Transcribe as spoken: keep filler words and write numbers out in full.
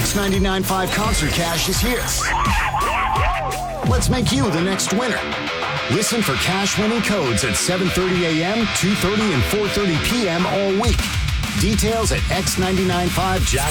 X ninety-nine point five Concert Cash is here. Let's make you the next winner. Listen for cash winning codes at seven thirty a.m., two thirty, and four thirty p.m. all week. Details at x nine nine five jack